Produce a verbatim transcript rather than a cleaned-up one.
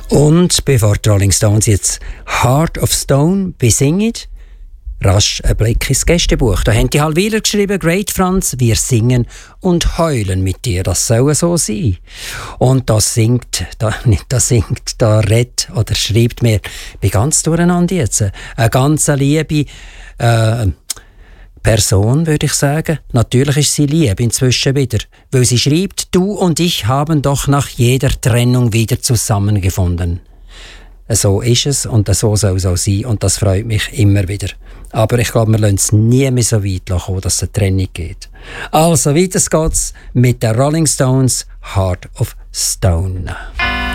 Und bevor die Rolling Stones jetzt Heart of Stone besingen, rasch ein Blick ins Gästebuch. Da haben die Hallwiler geschrieben: Great Franz, wir singen und heulen mit dir. Das soll so sein. Und das singt, da, nicht das singt, da redet oder schreibt mir, ich bin ganz durcheinander jetzt, eine ganz liebe äh, Person, würde ich sagen. Natürlich ist sie lieb inzwischen wieder, weil sie schreibt: Du und ich haben doch nach jeder Trennung wieder zusammengefunden. So ist es und so soll es auch sein und das freut mich immer wieder. Aber ich glaube, wir lassen es nie mehr so weit kommen, dass es eine Trennung geht. Also, weiter geht's mit den Rolling Stones, Heart of Stone.